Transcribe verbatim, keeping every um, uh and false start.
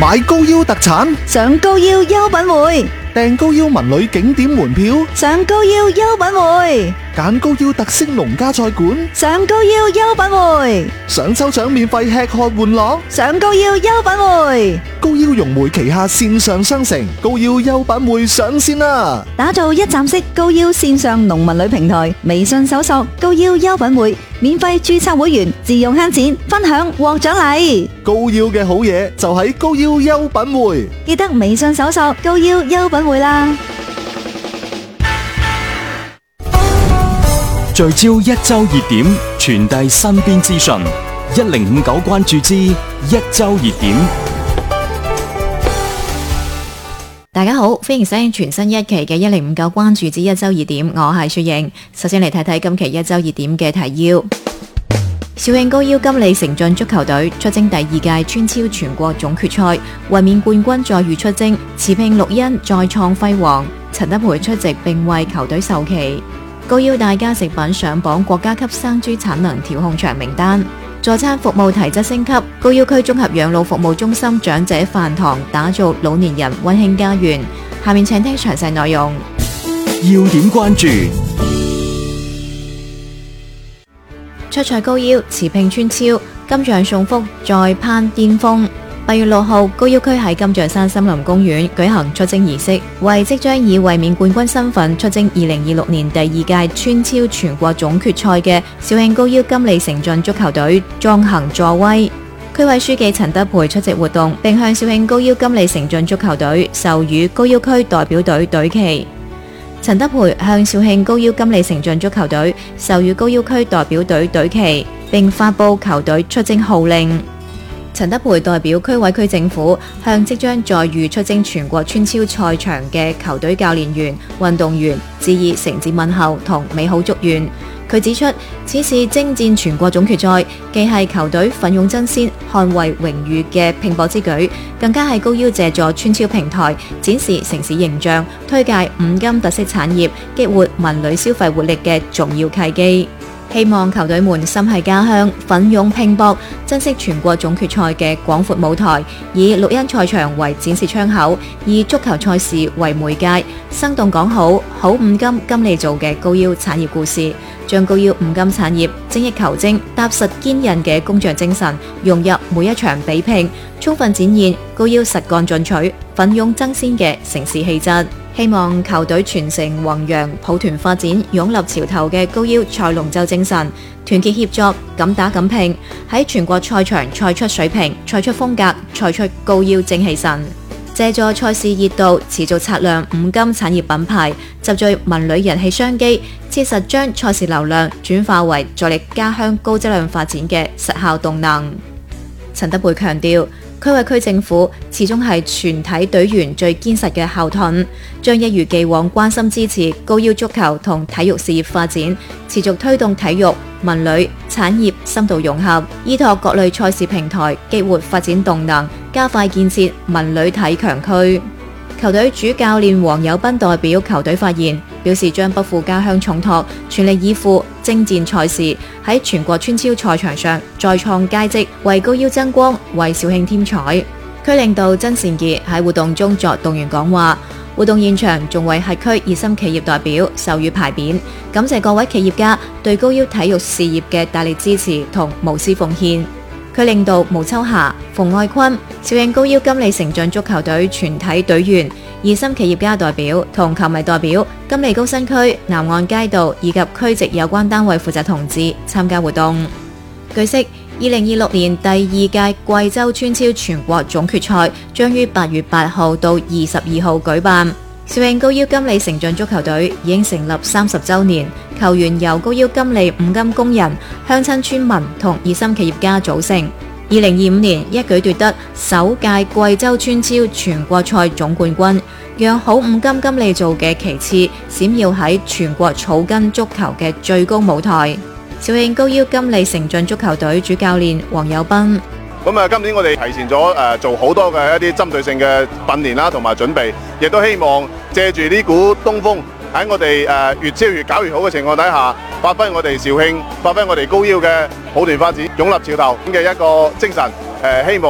買高腰特產， 上高腰優品匯， 訂高腰文旅景點門票， 上高腰優品匯， 揀高腰特色農家菜館， 上高腰優品匯， 想抽獎免費吃喝玩樂， 上高腰優品匯。 高腰融匯旗下線上商城高腰優品匯上線啦！ 打造一站式高腰線上農民旅平台，微信搜索高腰優品匯，免費註冊會員，自用慳錢，分享獲獎勵。 高腰嘅好嘢就喺高腰優品匯， 記得微信搜索高腰優品匯啦。 聚焦一周熱點，傳遞身邊資訊，一零五九關注之一周熱點。 大家好，歡迎收聽全新一期嘅一零五九關注之一周熱點，我係雪瑩。首先嚟睇睇今期一周熱點嘅提要。肇慶高腰金里城鎮足球隊出征第二屆村超全國總決賽，衛冕冠軍再遇出征，持聘綠茵再創輝煌。陳德培出席並為球隊授旗。高腰大家食品上榜國家級生豬產能調控長名單。助餐服務提質升級，高腰區綜合養老服務中心長者飯堂打造老年人溫馨家園。下面請聽詳細內容。 要點關注： 出賽高腰，持聘村超，金像送福再攀巔峰。八月六號，高腰區喺金像山森林公園舉行出征儀式，為即將以衛冕冠軍身份出征二零二六年第二屆村超全國總決賽嘅肇慶高腰金里城鎮足球隊壯行助威。區委書記陳德培出席活動，並向肇慶高腰金里城鎮足球隊授予高腰區代表隊隊旗。陳德培向肇慶高腰金里城鎮足球隊授予高腰區代表隊隊旗，並發佈球隊出征號令。陳德培代表區委區政府向即將再遇出征全國村超賽場嘅球隊教練員、運動員致以誠摯問候同美好祝願。佢指出，此次征戰全國總決賽，既係球隊奮勇爭先、捍衛榮譽嘅拼搏之舉，更加係高腰借助村超平台展示城市形象、推介五金特色產業、激活文旅消費活力嘅重要契機。希望球隊們心繫家鄉，奮勇拼搏，珍惜全國總決賽嘅廣闊舞台，以綠茵賽場為展示窗口，以足球賽事為媒介，生動講好好五金金里做嘅高腰產業故事，將高腰五金產業精益求精、踏實堅韌嘅工匠精神融入每一場比拼，充分展現高腰實幹進取、奮勇爭先嘅城市氣質。希望球隊傳承弘揚抱團發展、擁立潮頭嘅高腰賽龍舟精神，團結協作，敢打敢拼，喺全國賽場賽出水平、賽出風格、賽出高腰精氣神。借助賽事熱度，持續擦亮五金產業品牌，集聚文旅人氣商機，切實將賽事流量轉化為助力家鄉高質量發展嘅實效動能。陳德培強調，區委區政府始終係全體隊員最堅實嘅後盾，將一如既往關心支持高腰足球同體育事業發展，持續推動體育、文旅、產業深度融合，依託各類賽事平台，激活發展動能，加快建設文旅體強區。球隊主教練黃友斌代表球隊發言，表示將不負家鄉重託，全力以赴征戰賽事，喺全國村超賽場上再創佳績，為高腰爭光，為肇慶添彩。區領導曾善傑喺活動中作動員講話，活動現場仲為轄區熱心企業代表授予牌匾，感謝各位企業家對高腰體育事業嘅大力支持同無私奉獻。佢領導毛秋霞、馮愛坤、肇慶高腰金里城鎮足球隊全體隊員、熱心企業家代表同球迷代表、金里高新區、南岸街道以及區籍有關單位負責同志參加活動。據悉，二零二六年第二屆貴州村超全國總決賽將於八月八號到二十二號舉辦。肇慶高腰金里城鎮足球隊已經成立三十週年，球員由高腰金里五金工人、鄉親村民同熱心企業家組成。二零二五年一舉奪得首屆貴州村超全國賽總冠軍，讓好五金金里做嘅旗幟閃耀喺全國草根足球嘅最高舞台。肇慶高腰金里城鎮足球隊主教練黃友斌。 咁啊，今年我哋提前咗誒、呃、做好多嘅一啲針對性嘅訓練啦，同埋準備，亦都希望借住呢股東風，喺我哋誒、呃、越超越搞越好嘅情況底下，發揮我哋肇慶，發揮我哋高腰嘅抱團發展、擁立潮頭嘅一個精神。誒、呃，希望